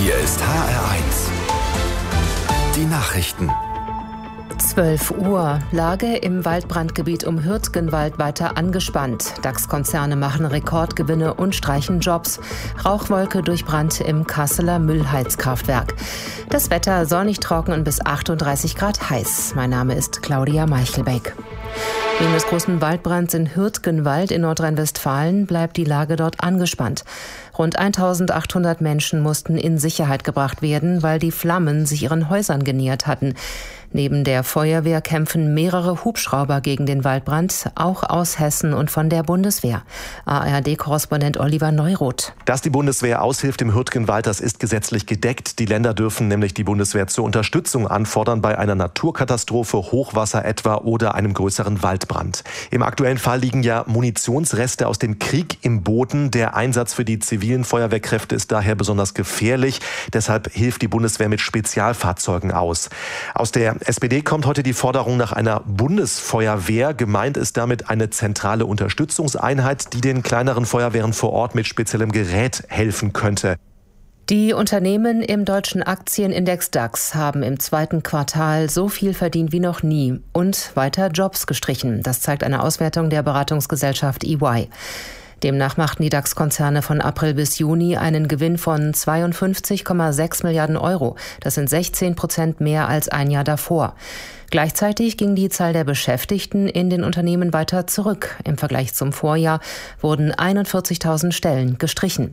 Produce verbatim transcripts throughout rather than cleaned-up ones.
Hier ist H R eins. Die Nachrichten. zwölf Uhr. Lage im Waldbrandgebiet um Hürtgenwald weiter angespannt. DAX-Konzerne machen Rekordgewinne und streichen Jobs. Rauchwolke durch Brand im Kasseler Müllheizkraftwerk. Das Wetter sonnig trocken und bis achtunddreißig Grad heiß. Mein Name ist Claudia Meichelbeck. Wegen des großen Waldbrands in Hürtgenwald in Nordrhein-Westfalen bleibt die Lage dort angespannt. Rund eintausendachthundert Menschen mussten in Sicherheit gebracht werden, weil die Flammen sich ihren Häusern genähert hatten. Neben der Feuerwehr kämpfen mehrere Hubschrauber gegen den Waldbrand, auch aus Hessen und von der Bundeswehr. A R D-Korrespondent Oliver Neuroth. Dass die Bundeswehr aushilft im Hürtgenwald, das ist gesetzlich gedeckt. Die Länder dürfen nämlich die Bundeswehr zur Unterstützung anfordern bei einer Naturkatastrophe, Hochwasser etwa oder einem größeren Waldbrand. Im aktuellen Fall liegen ja Munitionsreste aus dem Krieg im Boden. Der Einsatz für die zivilen Feuerwehrkräfte ist daher besonders gefährlich. Deshalb hilft die Bundeswehr mit Spezialfahrzeugen aus. Aus der S P D kommt heute die Forderung nach einer Bundesfeuerwehr. Gemeint ist damit eine zentrale Unterstützungseinheit, die den kleineren Feuerwehren vor Ort mit speziellem Gerät helfen könnte. Die Unternehmen im deutschen Aktienindex DAX haben im zweiten Quartal so viel verdient wie noch nie und weiter Jobs gestrichen. Das zeigt eine Auswertung der Beratungsgesellschaft E Y. Demnach machten die DAX-Konzerne von April bis Juni einen Gewinn von zweiundfünfzig Komma sechs Milliarden Euro. Das sind sechzehn Prozent mehr als ein Jahr davor. Gleichzeitig ging die Zahl der Beschäftigten in den Unternehmen weiter zurück. Im Vergleich zum Vorjahr wurden einundvierzigtausend Stellen gestrichen.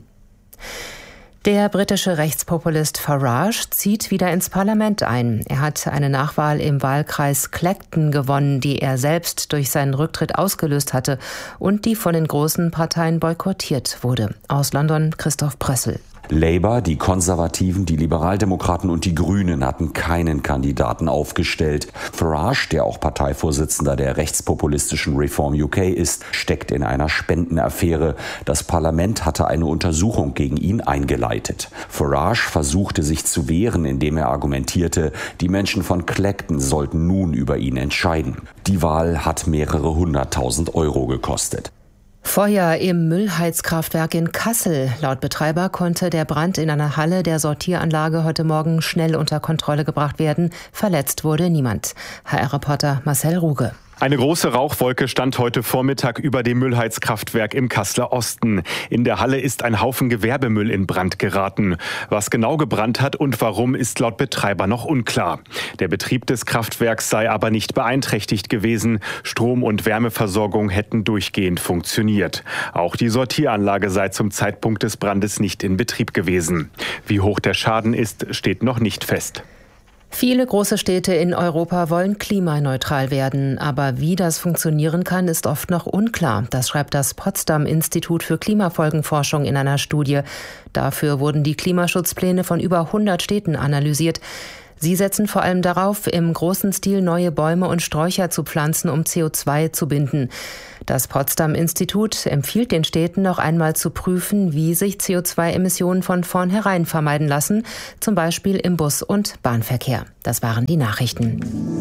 Der britische Rechtspopulist Farage zieht wieder ins Parlament ein. Er hat eine Nachwahl im Wahlkreis Clacton gewonnen, die er selbst durch seinen Rücktritt ausgelöst hatte und die von den großen Parteien boykottiert wurde. Aus London Christoph Prössel. Labour, die Konservativen, die Liberaldemokraten und die Grünen hatten keinen Kandidaten aufgestellt. Farage, der auch Parteivorsitzender der rechtspopulistischen Reform U K ist, steckt in einer Spendenaffäre. Das Parlament hatte eine Untersuchung gegen ihn eingeleitet. Farage versuchte sich zu wehren, indem er argumentierte, die Menschen von Clacton sollten nun über ihn entscheiden. Die Wahl hat mehrere hunderttausend Euro gekostet. Feuer im Müllheizkraftwerk in Kassel. Laut Betreiber konnte der Brand in einer Halle der Sortieranlage heute Morgen schnell unter Kontrolle gebracht werden. Verletzt wurde niemand. H R-Reporter Marcel Ruge. Eine große Rauchwolke stand heute Vormittag über dem Müllheizkraftwerk im Kasseler Osten. In der Halle ist ein Haufen Gewerbemüll in Brand geraten. Was genau gebrannt hat und warum, ist laut Betreiber noch unklar. Der Betrieb des Kraftwerks sei aber nicht beeinträchtigt gewesen. Strom- und Wärmeversorgung hätten durchgehend funktioniert. Auch die Sortieranlage sei zum Zeitpunkt des Brandes nicht in Betrieb gewesen. Wie hoch der Schaden ist, steht noch nicht fest. Viele große Städte in Europa wollen klimaneutral werden, aber wie das funktionieren kann, ist oft noch unklar. Das schreibt das Potsdam-Institut für Klimafolgenforschung in einer Studie. Dafür wurden die Klimaschutzpläne von über hundert Städten analysiert. Sie setzen vor allem darauf, im großen Stil neue Bäume und Sträucher zu pflanzen, um C O zwei zu binden. Das Potsdam-Institut empfiehlt den Städten noch einmal zu prüfen, wie sich C O zwei Emissionen von vornherein vermeiden lassen, zum Beispiel im Bus- und Bahnverkehr. Das waren die Nachrichten.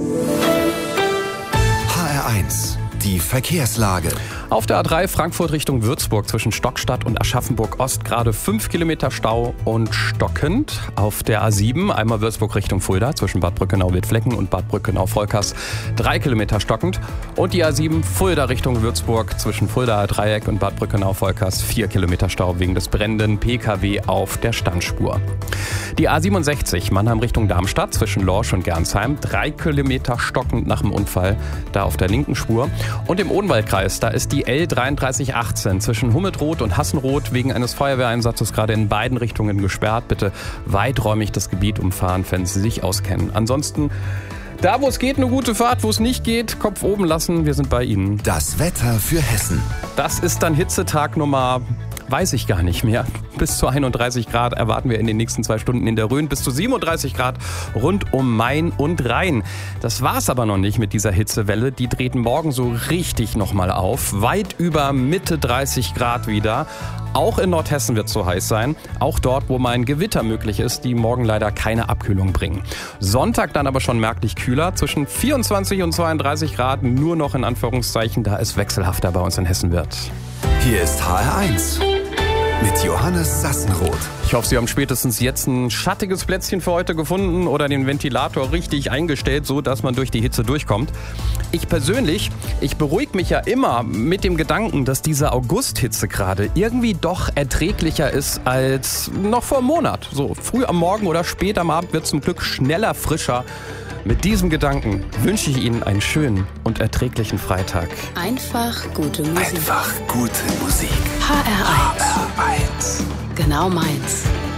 H R eins. Die Verkehrslage. Auf der A drei Frankfurt Richtung Würzburg zwischen Stockstadt und Aschaffenburg Ost gerade fünf Kilometer Stau und stockend. Auf der A sieben einmal Würzburg Richtung Fulda zwischen Bad Brückenau-Wittflecken und Bad Brückenau-Volkers drei Kilometer stockend. Und die A sieben Fulda Richtung Würzburg zwischen Fuldaer Dreieck und Bad Brückenau-Volkers vier Kilometer Stau wegen des brennenden P K W auf der Standspur. Die A siebenundsechzig Mannheim Richtung Darmstadt zwischen Lorsch und Gernsheim drei Kilometer stockend nach dem Unfall da auf der linken Spur. Und im Odenwaldkreis, da ist die L dreiunddreißig achtzehn zwischen Hummetroth und Hassenroth wegen eines Feuerwehreinsatzes gerade in beiden Richtungen gesperrt. Bitte weiträumig das Gebiet umfahren, wenn Sie sich auskennen. Ansonsten, da wo es geht, eine gute Fahrt, wo es nicht geht, Kopf oben lassen. Wir sind bei Ihnen. Das Wetter für Hessen. Das ist dann Hitzetag Nummer... Weiß ich gar nicht mehr. Bis zu einunddreißig Grad erwarten wir in den nächsten zwei Stunden in der Rhön. Bis zu siebenunddreißig Grad rund um Main und Rhein. Das war's aber noch nicht mit dieser Hitzewelle. Die dreht morgen so richtig nochmal auf. Weit über Mitte dreißig Grad wieder. Auch in Nordhessen wird es so heiß sein. Auch dort, wo mal ein Gewitter möglich ist, die morgen leider keine Abkühlung bringen. Sonntag dann aber schon merklich kühler. Zwischen vierundzwanzig und zweiunddreißig Grad. Nur noch in Anführungszeichen, da es wechselhafter bei uns in Hessen wird. Hier ist H R eins mit Johannes Sassenroth. Ich hoffe, Sie haben spätestens jetzt ein schattiges Plätzchen für heute gefunden oder den Ventilator richtig eingestellt, so dass man durch die Hitze durchkommt. Ich persönlich, ich beruhige mich ja immer mit dem Gedanken, dass diese Augusthitze gerade irgendwie doch erträglicher ist als noch vor einem Monat. So früh am Morgen oder spät am Abend wird zum Glück schneller frischer. Mit diesem Gedanken wünsche ich Ihnen einen schönen und erträglichen Freitag. Einfach gute Musik. Einfach gute Musik. H R eins. H R eins. Genau meins.